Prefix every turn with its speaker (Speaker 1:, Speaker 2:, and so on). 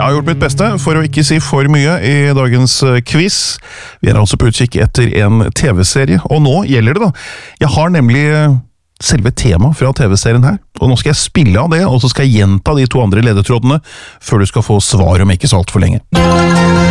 Speaker 1: Jeg har gjort mitt beste for å ikke si for mye i dagens quiz. Vi er altså på utkikk etter en TV-serie, og nå gjelder det da. Jeg har nemlig selve temaet fra TV-serien her, og nå skal jeg spille av det, og så skal jeg gjenta de to andre ledetrådene før du skal få svar om ikke så alt for lenge.